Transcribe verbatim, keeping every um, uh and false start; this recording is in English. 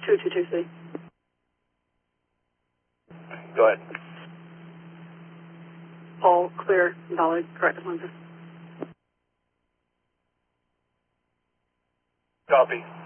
two two two C. Go ahead. All clear, valid, correct, Atlanta. Copy.